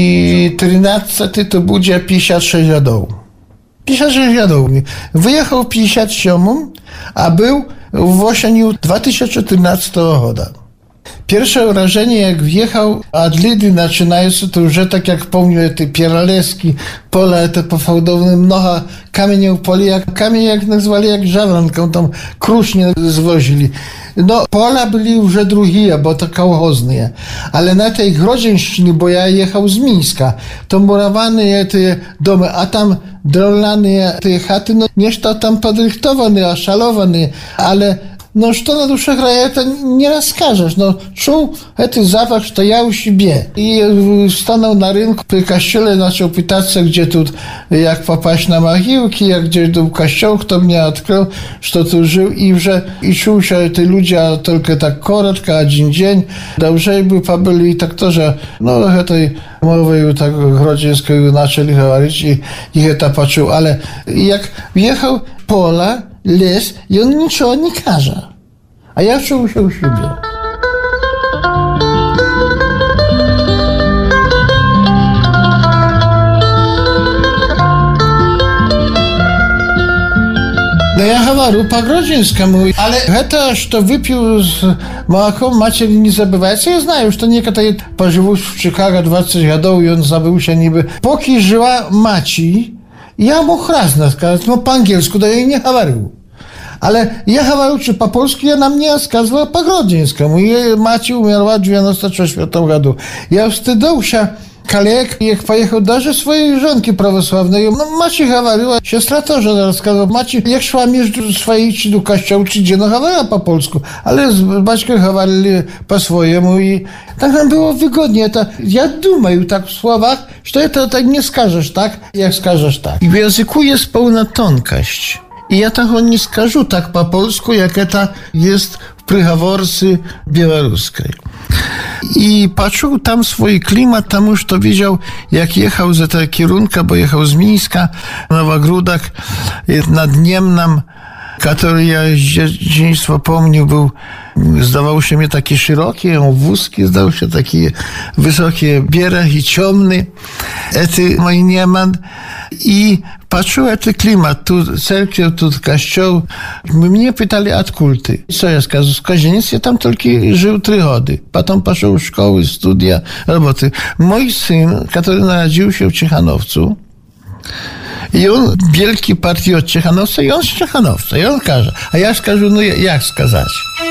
i 13 to będzie 56 lat. 56 lat. Wyjechał w 57, a był w osieniu 2014 roku. Pierwsze wrażenie, jak wjechał, od Lidy zaczynając, to już tak jak pomnę, te pieraleski, pola, te pofałdowne, mnoha kamieni w poli, kamień jak nazwali, jak żawronką, tam krusznie zwozili. No, pola byli już drugie, bo to kołchozne. Ale na tej Grodzieńszczynie, bo ja jechał z Mińska, to murowane te domy, a tam drewniane te chaty, no nieszto tam podrychtowane, oszalowane, ale no, co na duszę kraja, to nie rozkażesz. No, czuł ten zapach, że to ja u siebie. I stanął na rynku, przy kościele, zaczął pytać się, gdzie tu, jak popaść na mogiłki, jak gdzieś do kościoła, kto mnie odkrył, że tu żył i czuł się te ludzie tylko tak korotko, a dzień. Dobrze by pobyli i tak to, że no, tej mowy tak grodzieńskiej zaczęli mówić i to poczuł. Ale jak wjechał pola, les i on niczego nie każe. A ja czuł się u siebie. No ja говорю по-гроdzieńskiemu, ale to, że wypił z молоком матери nie забывается. Ja знаю, że niektórzy pożył w Chicago 20 lat i on zabył się niby. Póki żyła maci, ja mógł raz сказать, no po angielsku, to jej nie говорил. Ale ja говорю, czy po polsku, ja nam nie сказывала по-гроdzieńskiemu. Jej maci umarła w 94 году. Ja wstydził się коллег, jak pojechał даже swojej żonki prawosławnej. No, maci говорила, siostra też rozkazała. Maci, jak szła między swojej czy do kościoła, czy gdzie, no говорила po polsku, ale z baćką говорили po swojemu i tak nam było wygodnie. To, ja думаю tak w słowach, że to tak nie skażesz tak, jak skażesz tak. I w języku jest pełna tonkość. I ja tego nie skażu tak po polsku, jak to jest w przygaworce białoruskiej. I patrzył tam swój klimat, tam już to widział, jak jechał za tego kierunka, bo jechał z Mińska, Nowogródek, nad Niemnem, który ja z dzieciństwa pomnił, był, zdawał się mi taki szeroki, wózki, zdał się taki wysoki bierach i ciemny, mój Nieman. I patrzyłem ten klimat, tu cerkiew, tu kościół. Mnie pytali od kulty. Co ja сказал? W Kozienicy tam tylko żył 3 godziny. Potem poszedł w szkoły, studia, roboty. Mój syn, który narodził się w Ciechanowcu, i on wielki patriot Ciechanowca, i on z Ciechanowca, i on każe. A ja skażę, no jak skazać?